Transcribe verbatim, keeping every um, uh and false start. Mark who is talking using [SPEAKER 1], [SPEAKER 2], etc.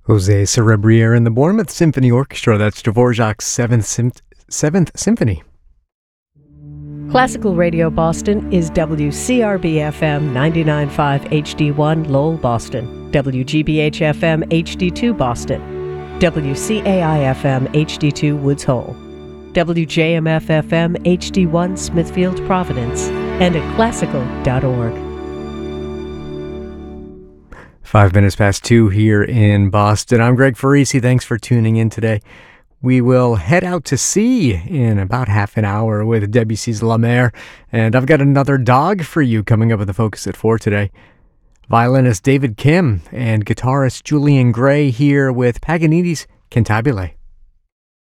[SPEAKER 1] Jose Cerebriere and the Bournemouth Symphony Orchestra. That's Dvorak's Seventh, Sym- Seventh Symphony.
[SPEAKER 2] Classical Radio Boston is W C R B F M ninety-nine point five H D one Lowell, Boston, W G B H F M H D two Boston, W C A I F M H D two Woods Hole, W J M F F M H D one Smithfield, Providence, and at classical dot org.
[SPEAKER 1] Five minutes past two here in Boston. I'm Greg Farisi. Thanks for tuning in today. We will head out to sea in about half an hour with Debussy's La Mer, and I've got another dog for you coming up with the Focus at four today. Violinist David Kim and guitarist Julian Gray here with Paganini's Cantabile.